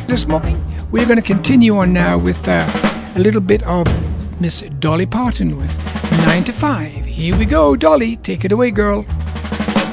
this morning. We're going to continue on now with a little bit of Miss Dolly Parton with 9 to 5. Here we go, Dolly. Take it away, girl.